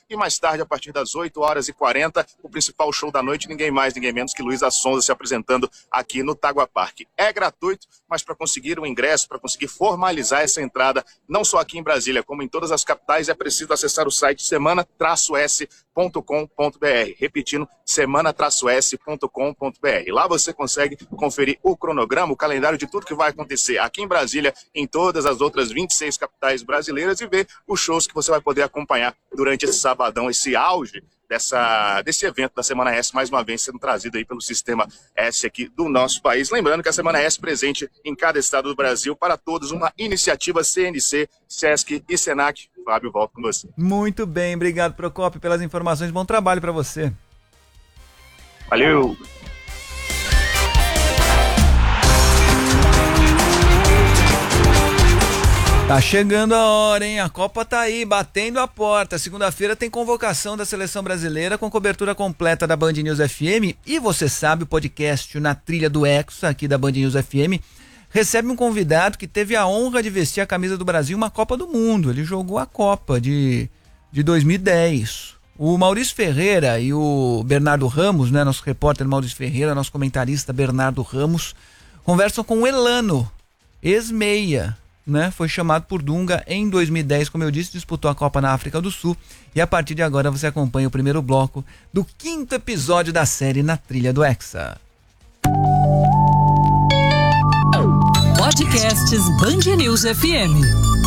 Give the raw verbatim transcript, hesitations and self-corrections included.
e mais tarde, a partir das oito horas e quarenta, o principal show da noite, ninguém mais, ninguém menos que Luísa Sonza se apresentando aqui no Tagua Parque. É gratuito, mas para conseguir o ingresso, para conseguir formalizar essa entrada, não só aqui em Brasília, como em todas as capitais, é preciso acessar o site semana s ponto com ponto b r. Repetindo, semana s ponto com ponto b r. Lá você consegue conferir o cronograma, o calendário de tudo que vai acontecer aqui em Brasília, em todas as outras vinte e seis capitais brasileiras e ver os shows que você vai poder acompanhar durante esse sabadão, esse auge dessa, desse evento da Semana S, mais uma vez sendo trazido aí pelo Sistema S aqui do nosso país. Lembrando que a Semana S presente em cada estado do Brasil, para todos, uma iniciativa C N C, Sesc e Senac. Fábio, volto com você. Muito bem, obrigado, Procópio, pelas informações. Bom trabalho para você. Valeu! Tá chegando a hora, hein? A Copa tá aí, batendo a porta. Segunda-feira tem convocação da Seleção Brasileira com cobertura completa da Band News F M. E você sabe, o podcast Na Trilha do Hexa, aqui da Band News F M, recebe um convidado que teve a honra de vestir a camisa do Brasil em uma Copa do Mundo. Ele jogou a Copa de, de dois mil e dez. O Maurício Ferreira e o Bernardo Ramos, né? Nosso repórter Maurício Ferreira, nosso comentarista Bernardo Ramos, conversam com o Elano, ex-meia, né? Foi chamado por Dunga em dois mil e dez, como eu disse, disputou a Copa na África do Sul. E a partir de agora você acompanha o primeiro bloco do quinto episódio da série Na Trilha do Hexa. Podcasts Band News F M.